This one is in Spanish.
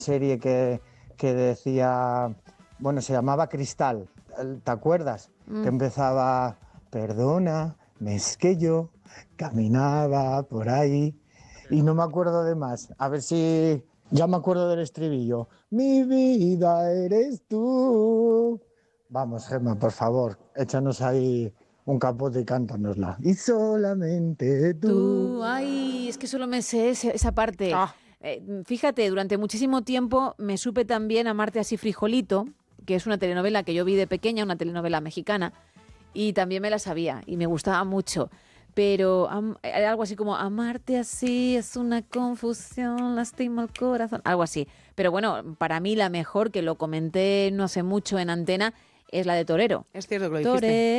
serie que decía, bueno, se llamaba Cristal, ¿te acuerdas? Que empezaba, perdona, es que yo caminaba por ahí y no me acuerdo de más. A ver si ya me acuerdo del estribillo. Mi vida eres tú. Vamos, Gemma, por favor, échanos ahí un capote y cántanosla. Y solamente tú. Tú, ay, es que solo me sé esa parte. Ah, Fíjate, durante muchísimo tiempo me supe también Amarte así frijolito, que es una telenovela que yo vi de pequeña, una telenovela mexicana, y también me la sabía y me gustaba mucho. Pero era algo así como amarte así es una confusión, lastima el corazón, algo así. Pero bueno, para mí la mejor, que lo comenté no hace mucho en Antena, es la de Torero. es cierto que lo dijiste. Torero.